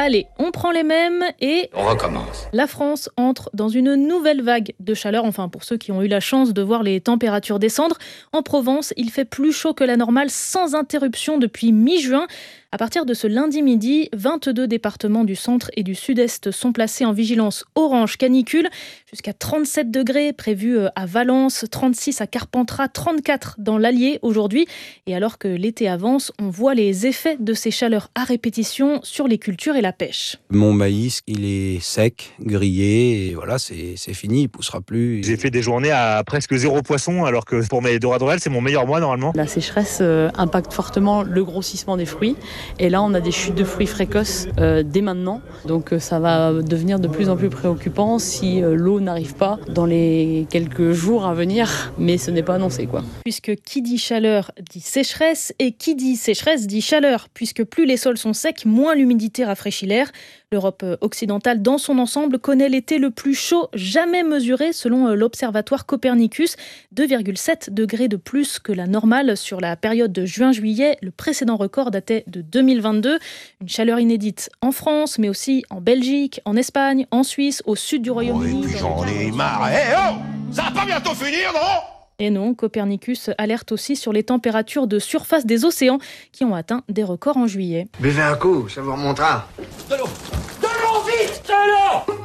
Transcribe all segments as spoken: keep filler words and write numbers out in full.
Allez, on prend les mêmes et... On recommence. La France entre dans une nouvelle vague de chaleur, enfin pour ceux qui ont eu la chance de voir les températures descendre. En Provence, il fait plus chaud que la normale sans interruption depuis mi-juin. À partir de ce lundi midi, vingt-deux départements du centre et du sud-est sont placés en vigilance orange canicule. Jusqu'à trente-sept degrés prévus à Valence, trente-six à Carpentras, trente-quatre dans l'Allier aujourd'hui. Et alors que l'été avance, on voit les effets de ces chaleurs à répétition sur les cultures et la pêche. Mon maïs, il est sec, grillé, et voilà, c'est, c'est fini, il ne poussera plus. J'ai fait des journées à presque zéro poisson, alors que pour mes doradorelles, c'est mon meilleur mois normalement. La sécheresse euh, impacte fortement le grossissement des fruits. Et là, on a des chutes de fruits précoces euh, dès maintenant. Donc euh, ça va devenir de plus en plus préoccupant si euh, l'eau n'arrive pas dans les quelques jours à venir. Mais ce n'est pas annoncé, quoi. Puisque qui dit chaleur dit sécheresse, et qui dit sécheresse dit chaleur. Puisque plus les sols sont secs, moins l'humidité rafraîchit l'air. L'Europe occidentale, dans son ensemble, connaît l'été le plus chaud jamais mesuré selon l'Observatoire Copernicus. deux virgule sept degrés de plus que la normale sur la période de juin-juillet. Le précédent record datait de deux mille vingt-deux. Une chaleur inédite en France, mais aussi en Belgique, en Espagne, en Suisse, au sud du Royaume-Uni. Oh, et puis j'en ai marre. Eh oh, ça va pas bientôt finir, non ? Et non, Copernicus alerte aussi sur les températures de surface des océans qui ont atteint des records en juillet. Buvez un coup, ça vous remontera. De l'eau. De l'eau, vite. De l'eau.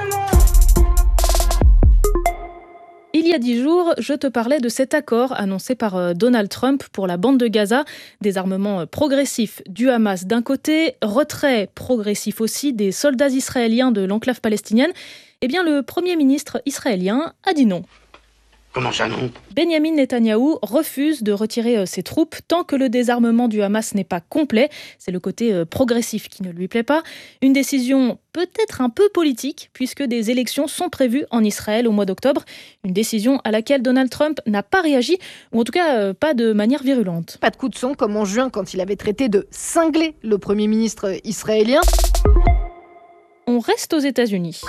Il y a dix jours, je te parlais de cet accord annoncé par Donald Trump pour la bande de Gaza. Désarmement progressif du Hamas d'un côté, retrait progressif aussi des soldats israéliens de l'enclave palestinienne. Eh bien, le Premier ministre israélien a dit non. Comment ça non ? Benyamin Netanyahou refuse de retirer ses troupes tant que le désarmement du Hamas n'est pas complet. C'est le côté progressif qui ne lui plaît pas. Une décision peut-être un peu politique puisque des élections sont prévues en Israël au mois d'octobre. Une décision à laquelle Donald Trump n'a pas réagi, ou en tout cas pas de manière virulente. Pas de coup de son comme en juin quand il avait traité de cingler le Premier ministre israélien. On reste aux États-Unis.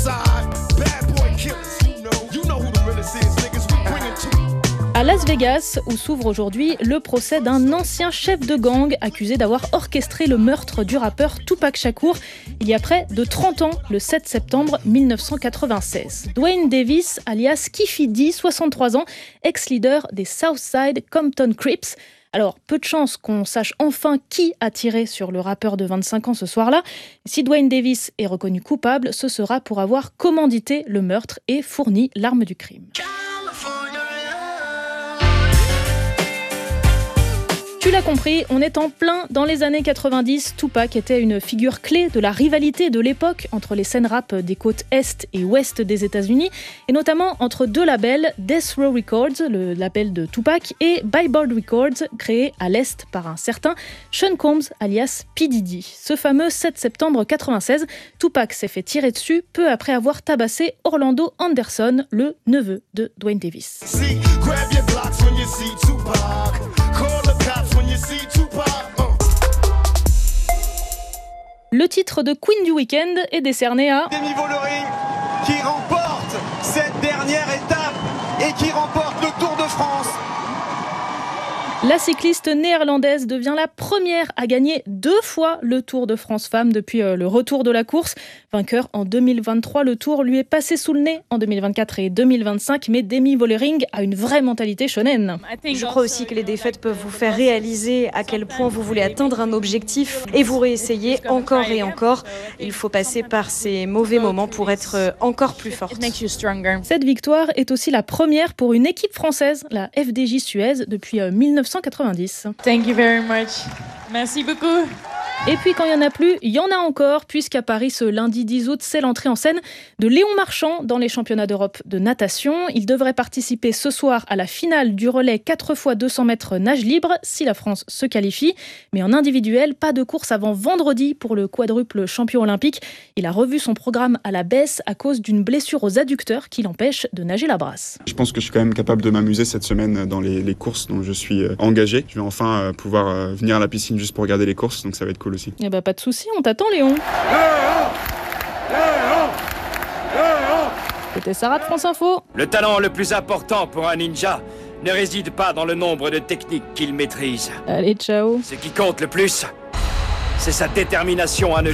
À Las Vegas, où s'ouvre aujourd'hui le procès d'un ancien chef de gang accusé d'avoir orchestré le meurtre du rappeur Tupac Shakur il y a près de trente ans, le sept septembre mille neuf cent quatre-vingt-seize. Dwayne Davis, alias Keffe D, soixante-trois ans, ex-leader des Southside Compton Crips. Alors, peu de chance qu'on sache enfin qui a tiré sur le rappeur de vingt-cinq ans ce soir-là. Si Dwayne Davis est reconnu coupable, ce sera pour avoir commandité le meurtre et fourni l'arme du crime. Tu l'as compris, on est en plein dans les années quatre-vingt-dix. Tupac était une figure clé de la rivalité de l'époque entre les scènes rap des côtes est et ouest des États-Unis, et notamment entre deux labels, Death Row Records, le label de Tupac, et Billboard Records, créé à l'est par un certain Sean Combs, alias P. Diddy. Ce fameux sept septembre quatre-vingt-seize, Tupac s'est fait tirer dessus peu après avoir tabassé Orlando Anderson, le neveu de Dwayne Davis. See, grab your blocks when you see Tupac. Call the cops when you see Tupac. Uh. Le titre de Queen du Week-end est décerné à Demi Vollering qui remporte cette dernière étape et qui remporte le Tour de France. La cycliste néerlandaise devient la première à gagner deux fois le Tour de France Femmes depuis le retour de la course. Vainqueur en deux mille vingt-trois, le Tour lui est passé sous le nez en deux mille vingt-quatre et deux mille vingt-cinq, mais Demi Vollering a une vraie mentalité shonen. Je crois aussi que les défaites peuvent vous faire réaliser à quel point vous voulez atteindre un objectif et vous réessayer encore et encore. Il faut passer par ces mauvais moments pour être encore plus forte. Cette victoire est aussi la première pour une équipe française, la F D J Suez, depuis mille neuf cent quatre-vingt-dix. Thank you very much. Merci beaucoup. Et puis quand il n'y en a plus, il y en a encore, puisqu'à Paris, ce lundi dix août, c'est l'entrée en scène de Léon Marchand dans les championnats d'Europe de natation. Il devrait participer ce soir à la finale du relais quatre fois deux cents mètres nage libre, si la France se qualifie. Mais en individuel, pas de course avant vendredi pour le quadruple champion olympique. Il a revu son programme à la baisse à cause d'une blessure aux adducteurs qui l'empêche de nager la brasse. Je pense que je suis quand même capable de m'amuser cette semaine dans les, les courses dont je suis engagé. Je vais enfin pouvoir venir à la piscine juste pour regarder les courses, donc ça va être cool aussi. Eh bah pas de soucis, on t'attend Léon. C'était Sarah de France Info. Le talent le plus important pour un ninja ne réside pas dans le nombre de techniques qu'il maîtrise. Allez, ciao. Ce qui compte le plus, c'est sa détermination à ne